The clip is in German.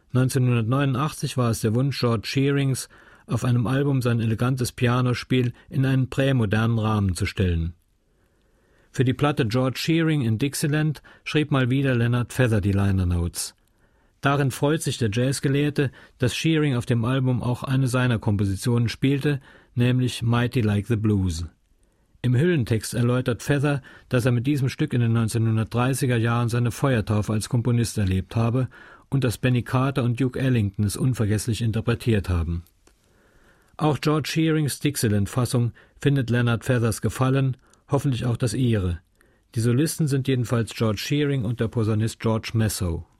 1989 war es der Wunsch George Shearings, auf einem Album sein elegantes Pianospiel in einen prämodernen Rahmen zu stellen. Für die Platte George Shearing in Dixieland schrieb mal wieder Leonard Feather die Liner Notes. Darin freut sich der Jazzgelehrte, dass Shearing auf dem Album auch eine seiner Kompositionen spielte, nämlich Mighty Like the Blues. Im Hüllentext erläutert Feather, dass er mit diesem Stück in den 1930er Jahren seine Feuertaufe als Komponist erlebt habe und dass Benny Carter und Duke Ellington es unvergesslich interpretiert haben. Auch George Shearings Dixieland-Fassung findet Leonard Feathers gefallen, hoffentlich auch das ihre. Die Solisten sind jedenfalls George Shearing und der Posaunist George Messo.